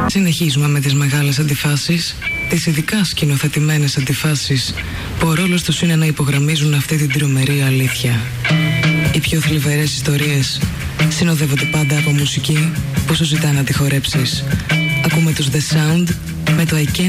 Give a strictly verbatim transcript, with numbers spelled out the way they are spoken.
Συνεχίζουμε με τις μεγάλες αντιφάσεις, τις ειδικά σκηνοθετημένες αντιφάσεις που ο ρόλος τους είναι να υπογραμμίζουν αυτή την τρομερή αλήθεια. Οι πιο θλιβερές ιστορίες συνοδεύονται πάντα από μουσική που σου ζητά να τη χορέψεις. Ακούμε τους The Sound με το I Can't